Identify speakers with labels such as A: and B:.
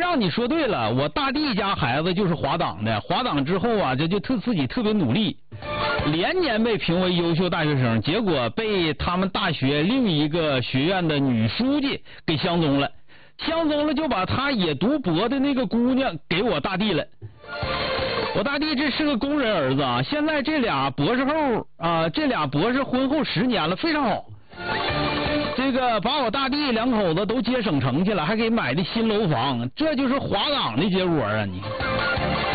A: 让你说对了，我大弟家孩子就是华党的，华党之后啊，这就自己特别努力，连年被评为优秀大学生，结果被他们大学另一个学院的女书记给相中了，就把他也读博的那个姑娘给我大弟了。我大弟这是个工人儿子啊，现在这俩博士婚后10年了，非常好。这个把我大弟两口子都接省城去了，还给买的新楼房，这就是华党的结果啊！你。